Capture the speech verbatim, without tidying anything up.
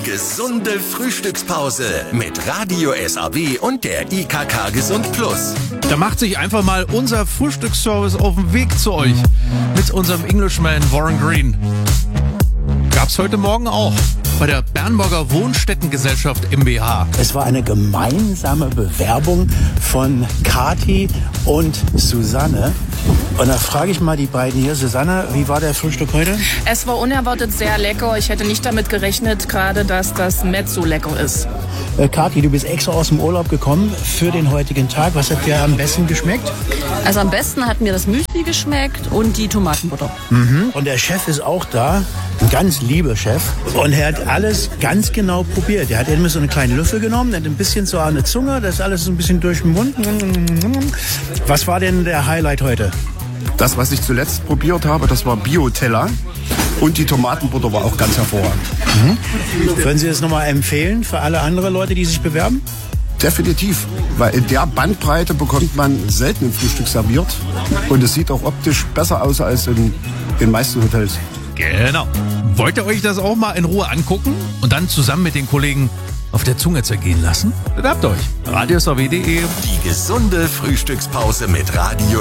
Gesunde Frühstückspause mit Radio S A W und der I K K Gesund Plus. Da macht sich einfach mal unser Frühstücksservice auf den Weg zu euch mit unserem Englishman Warren Green. Gab's heute Morgen auch bei der Bernburger Wohnstättengesellschaft M B H. Es war eine gemeinsame Bewerbung von Kathi und Susanne. Und da frage ich mal die beiden hier. Susanne, wie war der Frühstück heute? Es war unerwartet sehr lecker. Ich hätte nicht damit gerechnet, gerade dass das Met so lecker ist. Äh, Kathi, du bist extra aus dem Urlaub gekommen für den heutigen Tag. Was hat dir am besten geschmeckt? Also am besten hat mir das Müsli geschmeckt und die Tomatenbutter. Mhm. Und der Chef ist auch da, ein ganz lieber Chef. Und er hat alles ganz genau probiert. Er hat immer so einen kleinen Löffel genommen, hat ein bisschen so an der Zunge, das alles so ein bisschen durch den Mund. Was war denn der Highlight heute? Das, was ich zuletzt probiert habe, das war Bio-Teller. Und die Tomatenbutter war auch ganz hervorragend. Mhm. Würden Sie das nochmal empfehlen für alle anderen Leute, die sich bewerben? Definitiv, weil in der Bandbreite bekommt man selten ein Frühstück serviert. Und es sieht auch optisch besser aus als in den meisten Hotels. Genau. Wollt ihr euch das auch mal in Ruhe angucken und dann zusammen mit den Kollegen auf der Zunge zergehen lassen? Bewerbt euch. radio S A W punkt de. Die gesunde Frühstückspause mit Radio